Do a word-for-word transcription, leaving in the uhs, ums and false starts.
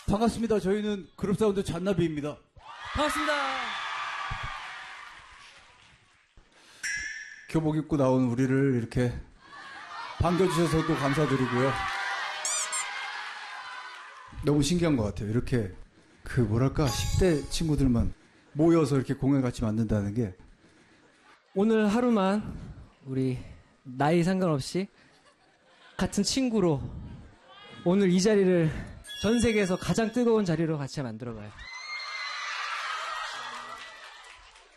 반갑습니다. 저희는 그룹 사운드 잔나비입니다. 반갑습니다. 교복 입고 나온 우리를 이렇게 반겨주셔서도 감사드리고요. 너무 신기한 것 같아요. 이렇게 그 뭐랄까 십 대 친구들만 모여서 이렇게 공연 같이 만든다는 게. 오늘 하루만 우리 나이 상관없이 같은 친구로 오늘 이 자리를 전 세계에서 가장 뜨거운 자리로 같이 만들어봐요.